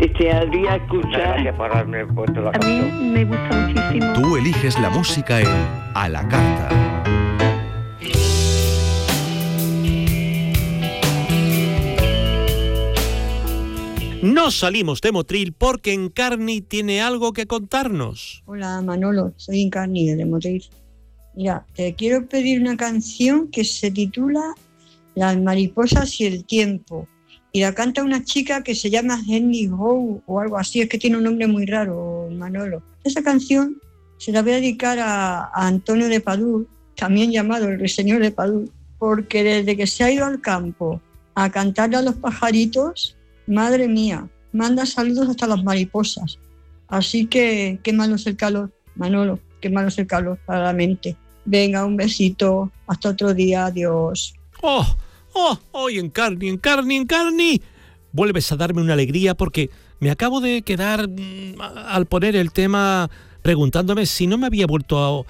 desearía escuchar. Gracias por haberme puesto la A mí canción. me gusta muchísimo. Tú eliges la música en A la Carta. No salimos de Motril porque Encarni tiene algo que contarnos. Hola Manolo, soy Encarni de Motril. Mira, te quiero pedir una canción que se titula Las mariposas y el tiempo. Y la canta una chica que se llama Henry Howe o algo así, es que tiene un nombre muy raro, Manolo. Esa canción se la voy a dedicar a Antonio de Padul, también llamado el Ruiseñor de Padul, porque desde que se ha ido al campo a cantarle a los pajaritos, madre mía, manda saludos hasta las mariposas. Así que qué malo es el calor, Manolo, qué malo es el calor para la mente. Venga, un besito, hasta otro día, adiós. Encarni. Vuelves a darme una alegría porque me acabo de quedar al poner el tema preguntándome si no me había vuelto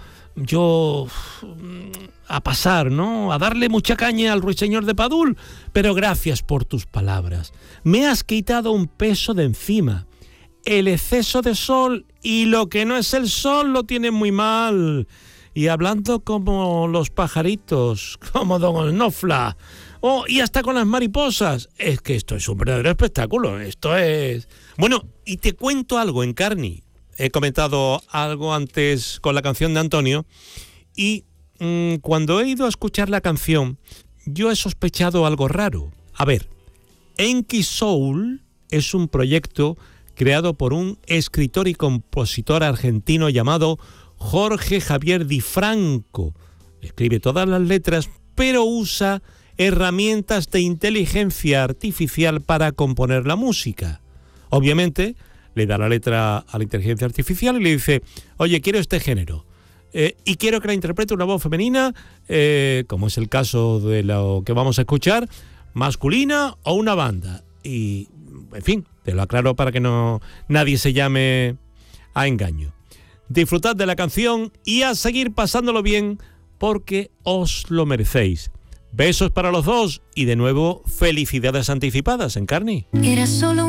a pasar, ¿no? A darle mucha caña al Ruiseñor de Padul. Pero gracias por tus palabras. Me has quitado un peso de encima. El exceso de sol y lo que no es el sol lo tienen muy mal. Y hablando como los pajaritos, como Don Olnofla, y hasta con las mariposas. Es que esto es un verdadero espectáculo. Esto es... Bueno, y te cuento algo, Encarni. He comentado algo antes con la canción de Antonio y cuando he ido a escuchar la canción, yo he sospechado algo raro. A ver, Enki Soul es un proyecto creado por un escritor y compositor argentino llamado Jorge Javier Di Franco. Escribe todas las letras, pero usa herramientas de inteligencia artificial para componer la música. Obviamente, le da la letra a la inteligencia artificial y le dice, oye, quiero este género. Y quiero que la interprete una voz femenina, como es el caso de lo que vamos a escuchar, masculina o una banda. Y, en fin, te lo aclaro para que nadie se llame a engaño. Disfrutad de la canción y a seguir pasándolo bien porque os lo merecéis. Besos para los dos y de nuevo felicidades anticipadas, Encarni. Era solo